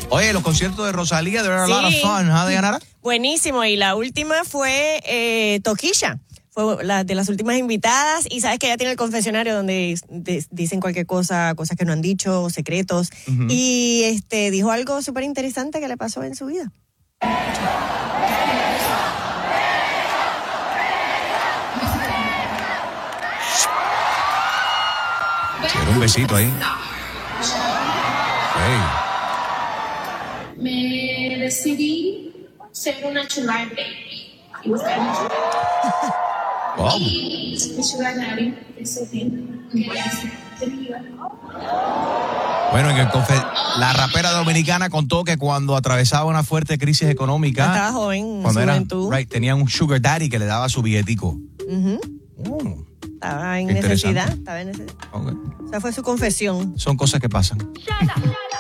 Oye, los conciertos de Rosalía, they were a lot of fun, ¿ah, Dayanara? Buenísimo, y la última fue Toquilla. Fue la de las últimas invitadas, y sabes que ella tiene el confesionario donde dicen cualquier cosa, cosas que no han dicho, secretos, y dijo algo súper interesante que le pasó en su vida. Quiero un besito ahí. Hey. Me decidí ser una sugar baby. Y buscar un sugar. Wow. Y el sugar daddy, eso quería ser viva. Bueno, la rapera dominicana contó que cuando atravesaba una fuerte crisis económica, estaba joven, cuando en su juventud, tenía un sugar daddy que le daba su billetico. Estaba en necesidad. Okay. Esa fue su confesión. Son cosas que pasan.